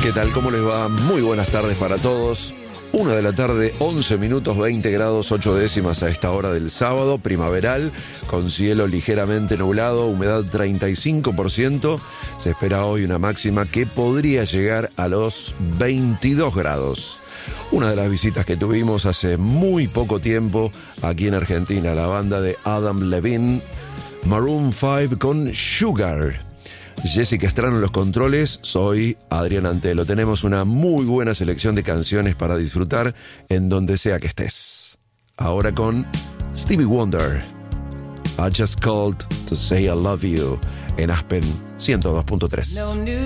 ¿Qué tal? ¿Cómo les va? Muy buenas tardes para todos. 1 de la tarde, 11 minutos, 20 grados, 8 décimas a esta hora del sábado, primaveral, con cielo ligeramente nublado, humedad 35%. Se espera hoy una máxima que podría llegar a los 22 grados. Una de las visitas que tuvimos hace muy poco tiempo aquí en Argentina, la banda de Adam Levine, Maroon 5 con Sugar. Jessica Estrano en los controles, soy Adrián Antelo. Tenemos una muy buena selección de canciones para disfrutar en donde sea que estés. Ahora con Stevie Wonder, I Just Called to Say I Love You, en Aspen 102.3.